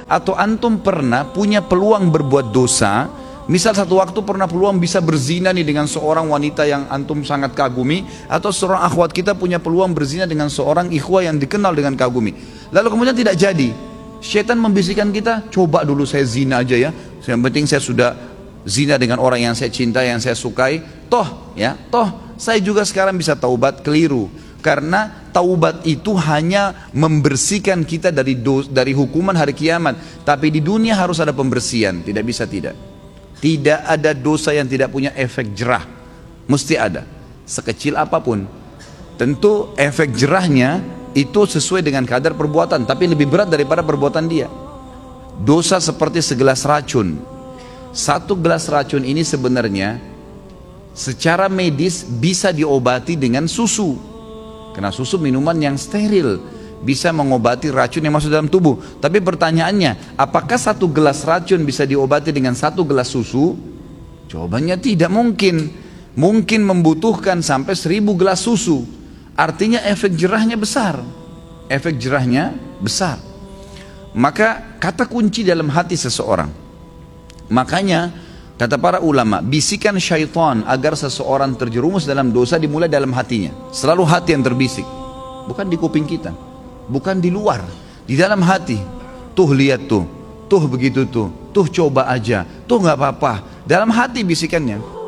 Atau antum pernah punya peluang berbuat dosa, misal satu waktu pernah peluang bisa berzina nih dengan seorang wanita yang antum sangat kagumi, atau seorang akhwat kita punya peluang berzina dengan seorang ikhwah yang dikenal dengan kagumi, lalu kemudian tidak jadi. Syaitan membisikkan kita, coba dulu saya zina aja ya, yang penting saya sudah zina dengan orang yang saya cintai, yang saya sukai, toh saya juga sekarang bisa taubat. Keliru. Karena taubat itu hanya membersihkan kita dari hukuman hari kiamat. Tapi di dunia harus ada pembersihan. Tidak bisa tidak. Tidak ada dosa yang tidak punya efek jerah. Mesti ada. Sekecil apapun. Tentu efek jerahnya itu sesuai dengan kadar perbuatan. Tapi lebih berat daripada perbuatan dia. Dosa seperti segelas racun. Satu gelas racun ini sebenarnya secara medis bisa diobati dengan susu. Karena susu minuman yang steril, bisa mengobati racun yang masuk dalam tubuh. Tapi pertanyaannya, apakah satu gelas racun bisa diobati dengan satu gelas susu? Jawabannya tidak mungkin. Mungkin membutuhkan sampai 1000 gelas susu. Artinya efek jerahnya besar. Efek jerahnya besar. Maka kata kunci dalam hati seseorang. Makanya kata para ulama, bisikan syaitan agar seseorang terjerumus dalam dosa dimulai dalam hatinya. Selalu hati yang terbisik. Bukan di kuping kita. Bukan di luar. Di dalam hati. Tuh lihat tuh. Tuh begitu tuh. Tuh coba aja. Tuh gak apa-apa. Dalam hati bisikannya.